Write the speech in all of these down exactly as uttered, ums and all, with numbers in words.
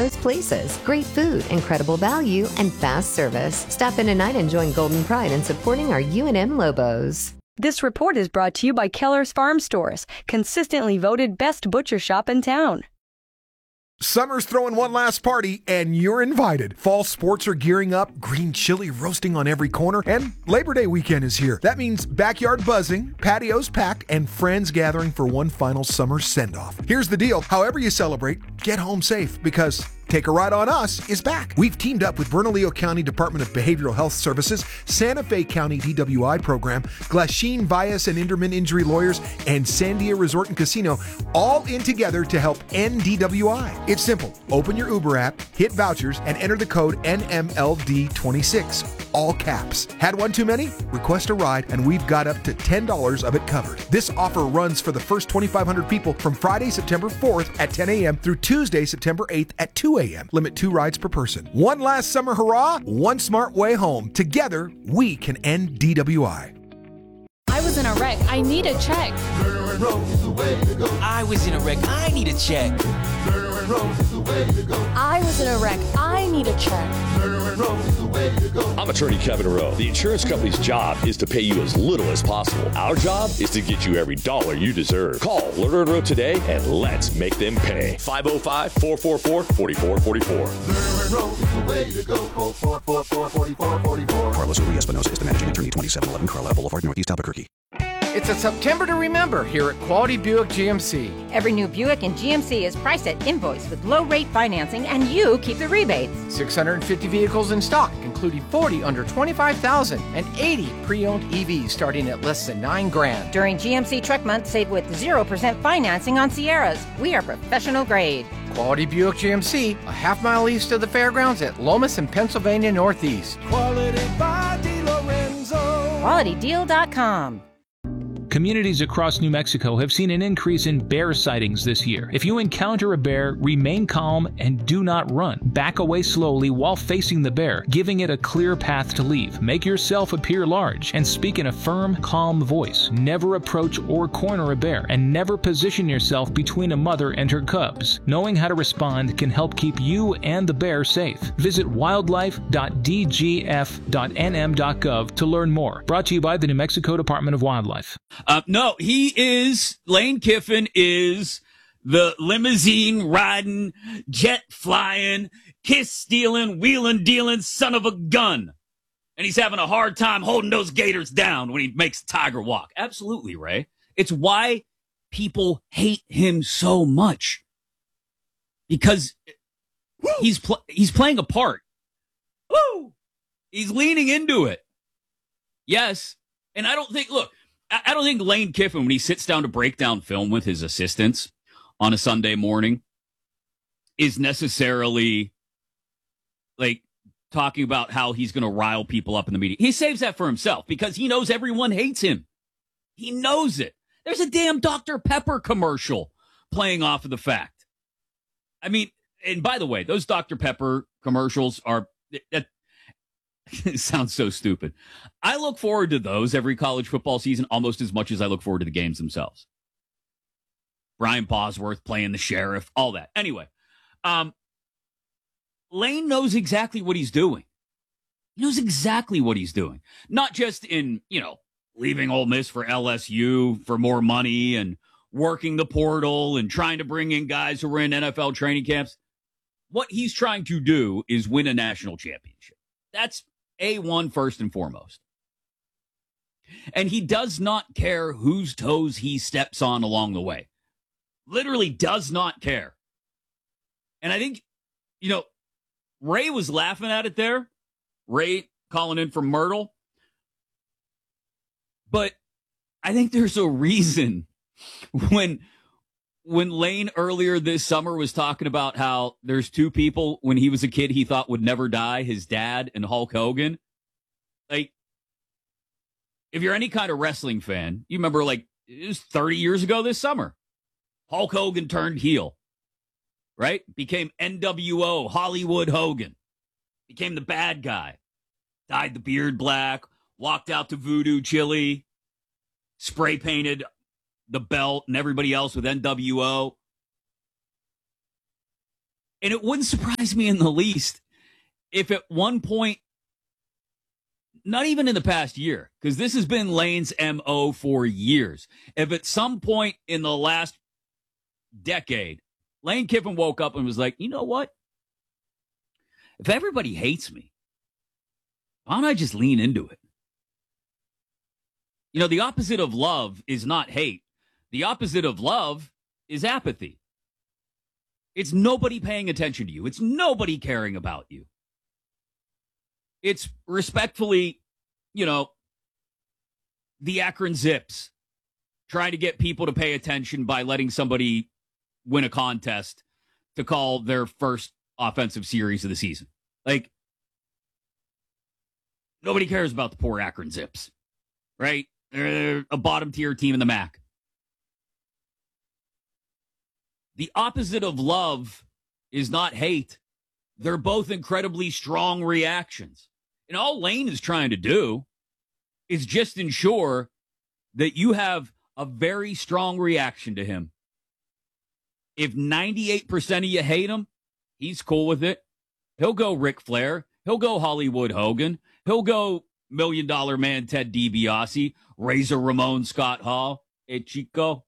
most places. Great food, incredible value, and fast service. Stop in tonight and join Golden Pride in supporting our U N M Lobos. This report is brought to you by Keller's Farm Stores, consistently voted best butcher shop in town. Summer's throwing one last party, and you're invited. Fall sports are gearing up, green chili roasting on every corner, and Labor Day weekend is here. That means backyard buzzing, patios packed, and friends gathering for one final summer send-off. Here's the deal. However you celebrate, get home safe, because Take a Ride on Us is back. We've teamed up with Bernalillo County Department of Behavioral Health Services, Santa Fe County D W I program, Glasheen Bias and Inderman Injury Lawyers, and Sandia Resort and Casino, all in together to help end D W I. It's simple. Open your Uber app, hit vouchers, and enter the code N M L D twenty-six. All caps. Had one too many? Request a ride, and we've got up to ten dollars of it covered. This offer runs for the first twenty-five hundred people from Friday, September fourth at ten a.m. through Tuesday, September eighth at two a.m. Limit two rides per person. One last summer hurrah, one smart way home. Together, we can end D W I. I was in a wreck. I need a check. I was in a wreck. I need a check. I was in a wreck. I need a check. I'm attorney Kevin Rowe. The insurance company's job is to pay you as little as possible. Our job is to get you every dollar you deserve. Call Lerner and Rowe today and let's make them pay. five oh five, four four four, four four four four. Carlos Uri Espinosa is the managing attorney, twenty-seven eleven Carlisle Boulevard, Northeast Albuquerque. It's a September to remember here at Quality Buick G M C. Every new Buick in G M C is priced at invoice with low-rate financing, and you keep the rebates. six hundred fifty vehicles in stock, including forty under twenty-five thousand and eighty pre-owned E Vs starting at less than nine grand. During G M C Truck Month, save with zero percent financing on Sierras. We are professional grade. Quality Buick G M C, a half mile east of the fairgrounds at Lomas and Pennsylvania Northeast. Quality by DeLorenzo. Quality Deal dot com. Communities across New Mexico have seen an increase in bear sightings this year. If you encounter a bear, remain calm and do not run. Back away slowly while facing the bear, giving it a clear path to leave. Make yourself appear large and speak in a firm, calm voice. Never approach or corner a bear, and never position yourself between a mother and her cubs. Knowing how to respond can help keep you and the bear safe. Visit wildlife dot d g f dot n m dot gov to learn more. Brought to you by the New Mexico Department of Wildlife. Uh, no, he is, Lane Kiffin is the limousine riding, jet flying, kiss stealing, wheeling dealing son of a gun. And he's having a hard time holding those gators down when he makes Tiger walk. Absolutely, Ray. It's why people hate him so much. Because he's pl- he's playing a part. Woo! He's leaning into it. Yes. And I don't think, look, I don't think Lane Kiffin, when he sits down to break down film with his assistants on a Sunday morning, is necessarily like talking about how he's going to rile people up in the media. He saves that for himself because he knows everyone hates him. He knows it. There's a damn Doctor Pepper commercial playing off of the fact. I mean, and by the way, those Doctor Pepper commercials are, that, it sounds so stupid. I look forward to those every college football season almost as much as I look forward to the games themselves. Brian Bosworth playing the sheriff, all that. Anyway, um, Lane knows exactly what he's doing. He knows exactly what he's doing. Not just in, you know, leaving Ole Miss for L S U for more money and working the portal and trying to bring in guys who were in N F L training camps. What he's trying to do is win a national championship. That's A one first and foremost. And he does not care whose toes he steps on along the way. Literally does not care. And I think, you know, Ray was laughing at it there. Ray calling in from Myrtle. But I think there's a reason when when Lane earlier this summer was talking about how there's two people when he was a kid he thought would never die, his dad and Hulk Hogan. Like, if you're any kind of wrestling fan, you remember, like, it was thirty years ago this summer. Hulk Hogan turned heel, right? Became N W O, Hollywood Hogan. Became the bad guy. Dyed the beard black, walked out to Voodoo Chili, spray painted the belt and everybody else with N W O. And it wouldn't surprise me in the least if at one point, not even in the past year, because this has been Lane's M O for years, if at some point in the last decade, Lane Kiffin woke up and was like, you know what? If everybody hates me, why don't I just lean into it? You know, the opposite of love is not hate. The opposite of love is apathy. It's nobody paying attention to you. It's nobody caring about you. It's respectfully, you know, the Akron Zips trying to get people to pay attention by letting somebody win a contest to call their first offensive series of the season. Like, nobody cares about the poor Akron Zips, right? They're a bottom tier team in the M A C. The opposite of love is not hate. They're both incredibly strong reactions. And all Lane is trying to do is just ensure that you have a very strong reaction to him. If ninety-eight percent of you hate him, he's cool with it. He'll go Ric Flair. He'll go Hollywood Hogan. He'll go Million Dollar Man Ted DiBiase, Razor Ramon Scott Hall. Hey, Chico.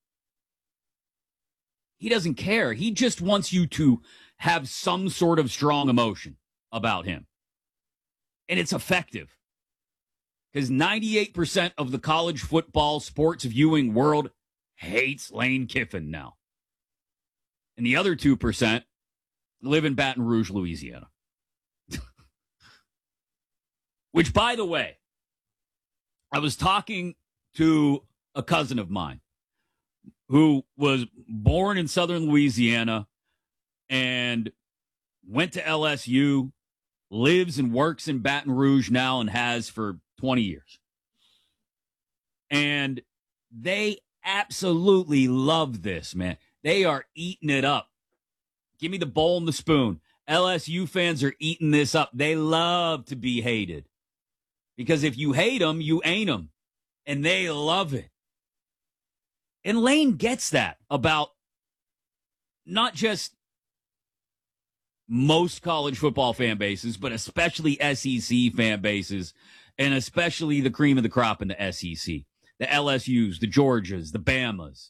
He doesn't care. He just wants you to have some sort of strong emotion about him. And it's effective. Because ninety-eight percent of the college football sports viewing world hates Lane Kiffin now. And the other two percent live in Baton Rouge, Louisiana. Which, by the way, I was talking to a cousin of mine who was born in southern Louisiana and went to L S U, lives and works in Baton Rouge now and has for twenty years. And they absolutely love this, man. They are eating it up. Give me the bowl and the spoon. L S U fans are eating this up. They love to be hated. Because if you hate them, you ain't them. And they love it. And Lane gets that about not just most college football fan bases, but especially S E C fan bases, and especially the cream of the crop in the S E C. The L S Us, the Georgias, the Bamas,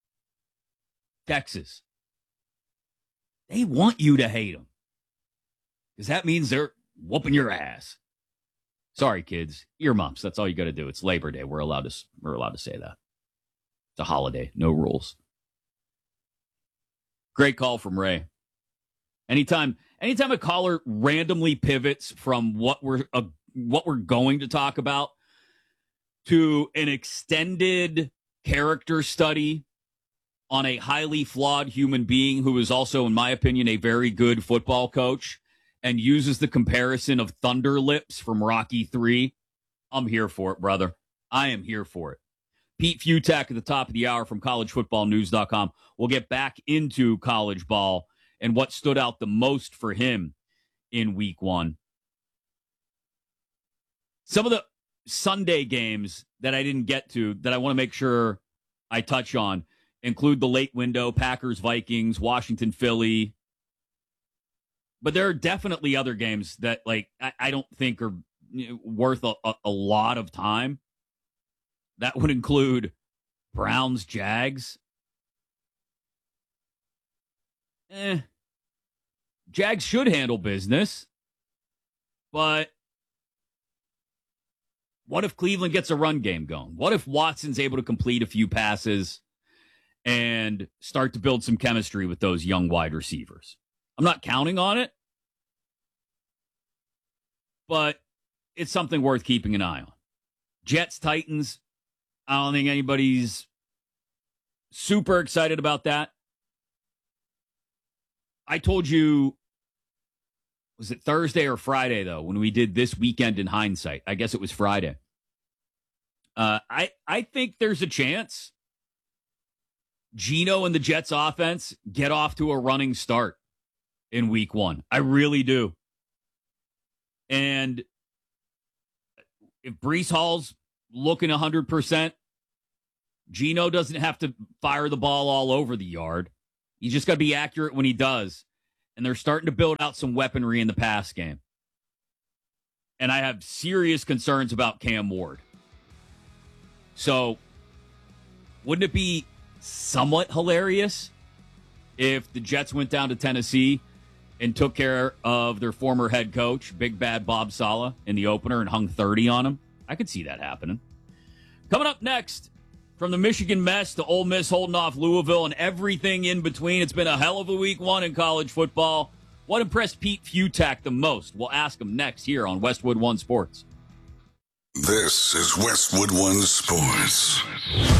Texas. They want you to hate them. Because that means they're whooping your ass. Sorry, kids. Earmuffs. That's all you got to do. It's Labor Day. We're allowed to, we're allowed to say that. It's a holiday. No rules. Great call from Ray. Anytime, anytime a caller randomly pivots from what we're uh, what we're going to talk about to an extended character study on a highly flawed human being who is also, in my opinion, a very good football coach, and uses the comparison of Thunder Lips from Rocky three, I'm here for it, brother. I am here for it. Pete Futak at the top of the hour from college football news dot com. We'll get back into college ball and what stood out the most for him in week one. Some of the Sunday games that I didn't get to that I want to make sure I touch on include the late window, Packers, Vikings, Washington, Philly. But there are definitely other games that, like, I, I don't think are you know, worth a, a, a lot of time. That would include Browns, Jags. Eh. Jags should handle business. But what if Cleveland gets a run game going? What if Watson's able to complete a few passes and start to build some chemistry with those young wide receivers? I'm not counting on it, but it's something worth keeping an eye on. Jets, Titans, I don't think anybody's super excited about that. I told you, was it Thursday or Friday, though, when we did This Weekend in Hindsight? I guess it was Friday. Uh, I, I think there's a chance Geno and the Jets offense get off to a running start in week one. I really do. And if Breece Hall's looking one hundred percent, Geno doesn't have to fire the ball all over the yard. He's just got to be accurate when he does. and they're starting to build out some weaponry in the pass game. And I have serious concerns about Cam Ward. So, wouldn't it be somewhat hilarious if the Jets went down to Tennessee and took care of their former head coach, Big Bad Bob Saleh, in the opener and hung thirty on him? I could see that happening. Coming up next, from the Michigan mess to Ole Miss holding off Louisville and everything in between, it's been a hell of a week one in college football. What impressed Pete Fiutak the most? We'll ask him next here on Westwood One Sports. This is Westwood One Sports.